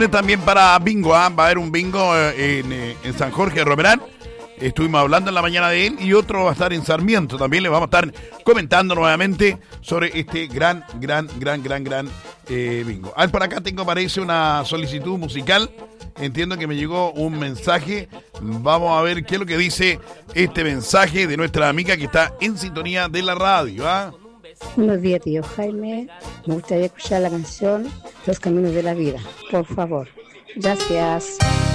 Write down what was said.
También para bingo, va a haber un bingo en San Jorge de Romerán. Estuvimos hablando en la mañana de él y otro va a estar en Sarmiento. También les vamos a estar comentando nuevamente sobre este gran bingo. A ver, por acá parece una solicitud musical. Entiendo que me llegó un mensaje. Vamos a ver qué es lo que dice este mensaje de nuestra amiga que está en sintonía de la radio. Buenos días, tío Jaime. Me gustaría escuchar la canción Los Caminos de la Vida, por favor. Gracias.